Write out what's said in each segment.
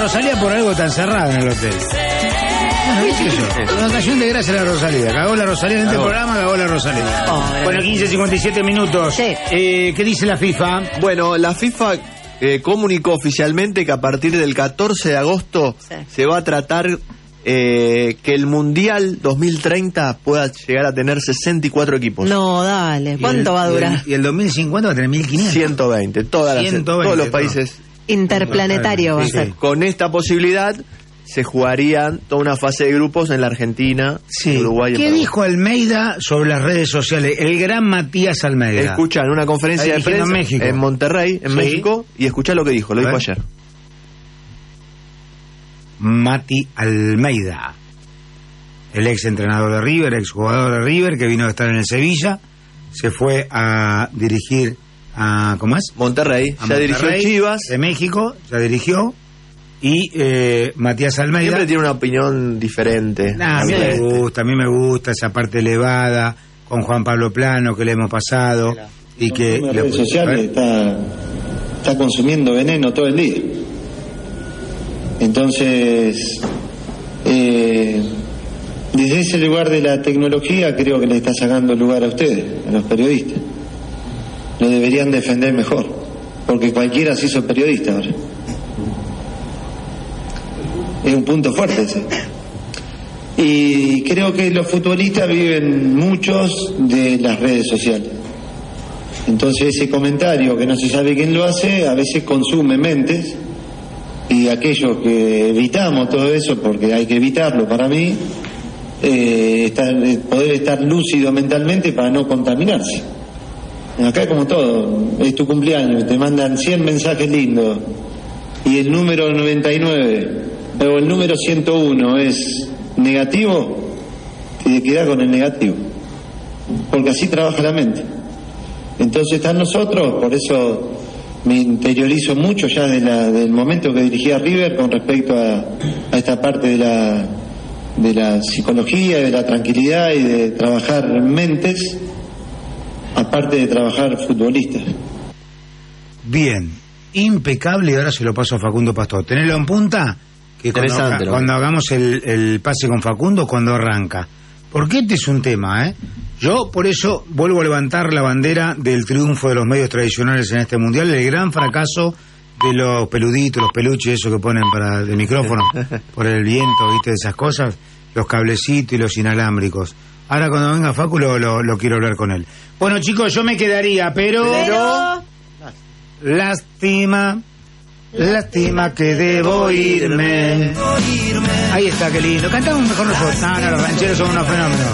Rosalía por algo tan cerrado en el hotel. Bueno, ¿qué sé yo? Una ocasión de gracia a la Rosalía. Cagó la Rosalía en este programa, cagó la Rosalía. Bueno, 15:57 minutos. Sí. ¿Qué dice la FIFA? Bueno, la FIFA comunicó oficialmente que a partir del 14 de agosto se va a tratar que el Mundial 2030 pueda llegar a tener 64 equipos. No, dale. ¿Cuánto va a durar? Y el 2050 va a tener 1500. 120, todos los países. Interplanetario va a ser. Con esta posibilidad se jugarían toda una fase de grupos en la Argentina, Uruguay. ¿Qué dijo Almeida sobre las redes sociales? El gran Matías Almeida. Escucha en una conferencia de prensa en Monterrey, en México, y escucha lo que dijo, lo dijo ayer. Mati Almeida, el ex entrenador de River, ex jugador de River, que vino a estar en el Sevilla, se fue a dirigir a, ¿cómo es? Monterrey, ya dirigió Chivas. De México, ya dirigió. Y Matías Almeida siempre tiene una opinión diferente. A mí me gusta esa parte elevada con Juan Pablo Plano que le hemos pasado y que las redes sociales está consumiendo veneno todo el día. Entonces desde ese lugar de la tecnología creo que le está sacando lugar a ustedes, a los periodistas. Lo deberían defender mejor, porque cualquiera se hizo periodista ahora. Es un punto fuerte ese. Y creo que los futbolistas viven muchos de las redes sociales. Entonces ese comentario que no se sabe quién lo hace, a veces consume mentes, y aquellos que evitamos todo eso, porque hay que evitarlo para mí, poder estar lúcido mentalmente para no contaminarse. Acá como todo, es tu cumpleaños, te mandan 100 mensajes lindos, y el número 99 o el número 101 es negativo, te quedás con el negativo, porque así trabaja la mente. Entonces están nosotros, por eso me interiorizo mucho ya del momento que dirigí a River con respecto a esta parte de la psicología, de la tranquilidad y de trabajar mentes, aparte de trabajar futbolistas. Bien, impecable, y ahora se lo paso a Facundo Pastor. Tenelo en punta, que cuando hagamos el pase con Facundo, cuando arranca. Porque este es un tema, ¿eh? Yo, por eso, vuelvo a levantar la bandera del triunfo de los medios tradicionales en este mundial, el gran fracaso de los peluditos, los peluches, eso que ponen para el micrófono, por el viento, ¿viste? Esas cosas, los cablecitos y los inalámbricos. Ahora, cuando venga Facu, lo quiero hablar con él. Bueno, chicos, yo me quedaría, pero... Lástima que debo irme. Ahí está, qué lindo. Cantamos mejor nosotros. No, los rancheros son unos fenómenos.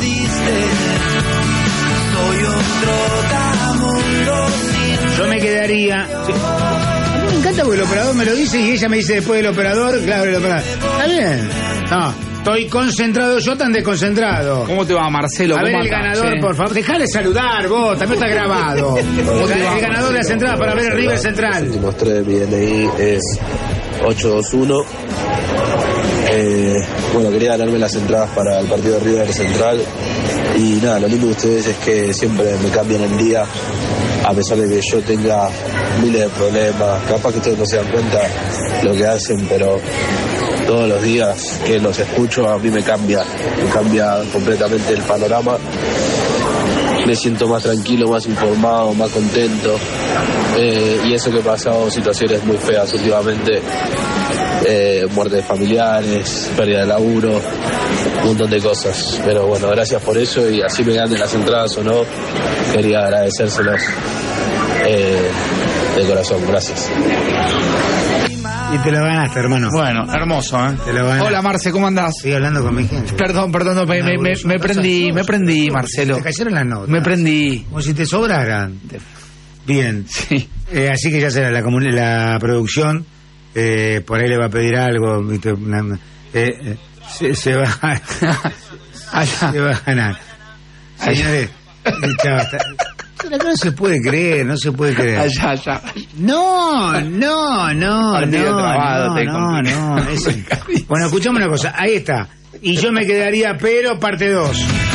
Yo me quedaría... Sí. A mí me encanta porque el operador me lo dice y ella me dice después del operador, claro, el operador. Está bien. No, estoy concentrado, yo tan desconcentrado. ¿Cómo te va, Marcelo? A ver el ganador, por favor. Dejá de saludar, vos, también está grabado. El ganador de las entradas para ver el River Central. Los últimos 3 de mi DNI es 821. Bueno, quería ganarme las entradas para el partido de River Central. Y nada, lo lindo de ustedes es que siempre me cambian el día, a pesar de que yo tenga miles de problemas. Capaz que ustedes no se dan cuenta lo que hacen, pero todos los días que los escucho a mí me cambia completamente el panorama. Me siento más tranquilo, más informado, más contento, y eso que he pasado situaciones muy feas últimamente, muerte de familiares, pérdida de laburo, un montón de cosas, pero bueno, gracias por eso, y así me ganen las entradas o no, quería agradecérselos de corazón, gracias. Y te lo ganaste, hermano. Bueno, hermoso, ¿eh? Te lo ganaste. Hola, Marce, ¿cómo andás? Estoy hablando con mi gente. Perdón, no, me prendí, Marcelo. Te cayeron las notas. Me prendí. Como si te sobraran. Bien. Sí. Así que ya será la producción, por ahí le va a pedir algo, ¿viste? Se va a ganar. Señores, no se puede creer. Allá. No. Bueno, escuchame una cosa, ahí está. Y yo me quedaría, pero parte 2.